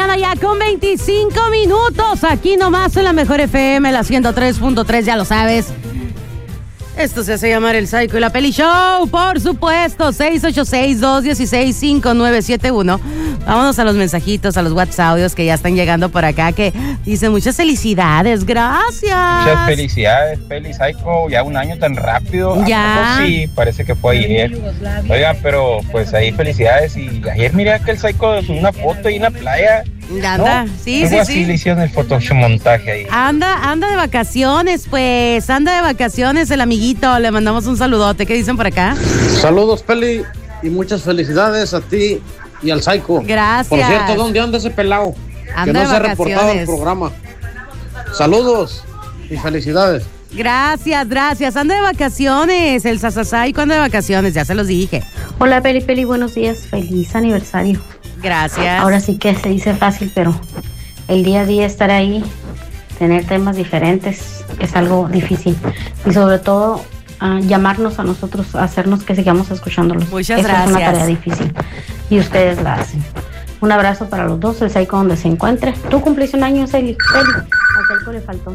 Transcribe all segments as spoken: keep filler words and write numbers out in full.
mañana ya con veinticinco minutos. Aquí nomás en la Mejor F M, la ciento tres punto tres, ya lo sabes. Esto se hace llamar El Psycho y la Peli Show, por supuesto. seis ocho seis, dos uno seis, cinco nueve siete uno. Vámonos a los mensajitos, a los WhatsApp audios que ya están llegando por acá, que dicen muchas felicidades, gracias. Muchas felicidades, Peli Psycho, ya un año tan rápido. Ya. Sí, parece que fue ayer. Oiga, pero pues ahí felicidades. Y ayer miré que el Psycho subió una foto ahí en la playa. Anda, ¿no? sí, Algo sí, así sí. le hicieron el fotomontaje ahí. Anda, anda de vacaciones, pues. Anda de vacaciones el amiguito. Le mandamos un saludote. ¿Qué dicen por acá? Saludos, Peli, y muchas felicidades a ti y al Psycho. Gracias. Por cierto, ¿dónde anda ese pelado? Anda que no de se ha reportado al vacaciones. programa. Saludos y felicidades. Gracias, gracias. Anda de vacaciones. El Sasasai, ¿cuándo de vacaciones? Ya se los dije. Hola, Peli, Peli, buenos días. Feliz aniversario. Gracias. Ahora sí que se dice fácil, pero el día a día estar ahí, tener temas diferentes, es algo difícil. Y sobre todo, uh, llamarnos a nosotros, hacernos que sigamos escuchándolos. Muchas Esa gracias. es una tarea difícil. Y ustedes la hacen. Un abrazo para los dos, el Psycho donde se encuentre. Tú cumpliste un año, Celi. Celi. Al Psycho le faltó.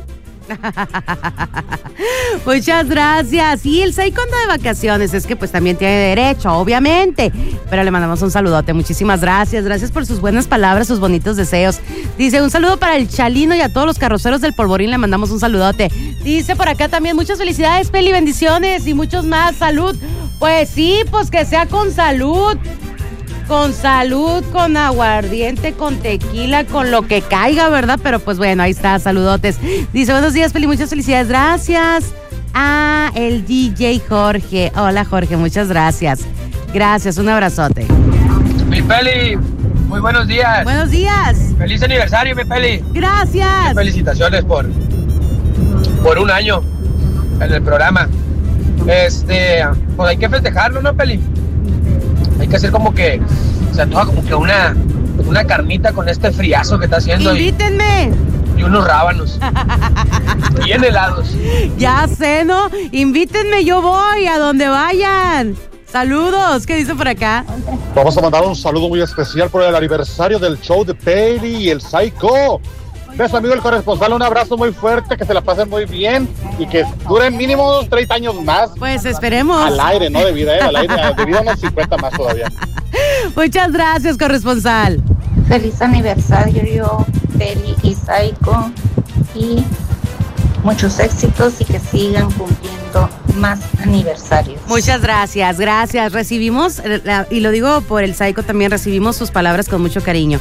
Muchas gracias. Y el Psycho anda de vacaciones, es que pues también tiene derecho, obviamente. Pero le mandamos un saludote, muchísimas gracias. Gracias por sus buenas palabras, sus bonitos deseos. Dice, un saludo para el Chalino y a todos los carroceros del Polvorín, le mandamos un saludote. Dice por acá también, muchas felicidades, Peli, bendiciones y muchos más, salud. Pues sí, pues que sea con salud. Con salud, con aguardiente, con tequila, con lo que caiga, ¿verdad? Pero pues bueno, ahí está, saludotes. Dice, buenos días, Peli, muchas felicidades. Gracias a el D J Jorge. Hola, Jorge, muchas gracias. Gracias, un abrazote. Mi Peli, muy buenos días. Buenos días. Feliz aniversario, mi Peli. Gracias. Felicitaciones por, por un año en el programa. Este, pues hay que festejarlo, ¿no, Peli? Hay que hacer como que se antoja como que una, una carnita con este friazo que está haciendo. Invítenme. Y, y unos rábanos. Bien helados. Ya sé, ¿no? Invítenme, yo voy a donde vayan. Saludos, ¿qué dice por acá? Vamos a mandar un saludo muy especial por el aniversario del show de Peli y el Psycho. Beso, amigo el corresponsal, un abrazo muy fuerte, que se la pasen muy bien y que duren mínimo unos treinta años más. Pues esperemos. Al aire, no de vida, ¿eh? Al aire, de vida unos cincuenta más todavía. Muchas gracias, corresponsal. Feliz aniversario, Peli y Psycho, y muchos éxitos y que sigan cumpliendo más aniversarios. Muchas gracias, gracias. Recibimos, y lo digo por el Psycho también, recibimos sus palabras con mucho cariño.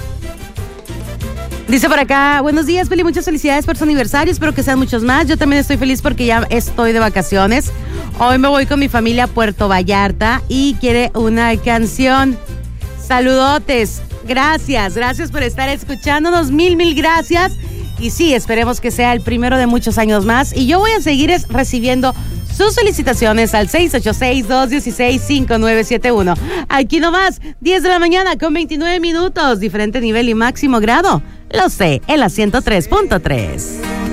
Dice por acá, buenos días, Peli, muchas felicidades por su aniversario, espero que sean muchos más. Yo también estoy feliz porque ya estoy de vacaciones. Hoy me voy con mi familia a Puerto Vallarta y quiere una canción. Saludotes, gracias, gracias por estar escuchándonos, mil, mil gracias. Y sí, esperemos que sea el primero de muchos años más. Y yo voy a seguir es, recibiendo sus felicitaciones al seis ocho seis, dos uno seis, cinco nueve siete uno. Aquí nomás, diez de la mañana con veintinueve minutos, diferente nivel y máximo grado. Lo sé, en la ciento tres punto tres.